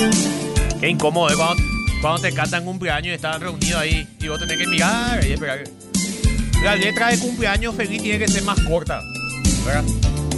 Qué incómodo, ¿eh? Cuando te cantan cumpleaños y están reunidos ahí y vos tenés que mirar y esperar. La letra de cumpleaños feliz tiene que ser más corta, ¿verdad?